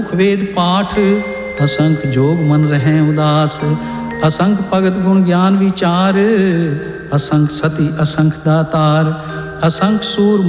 वेद पाठ असंख जोग मन रहें उदास, असंख भगत गुण ज्ञान विचार, असंख सती असंख दातार, असंख सूर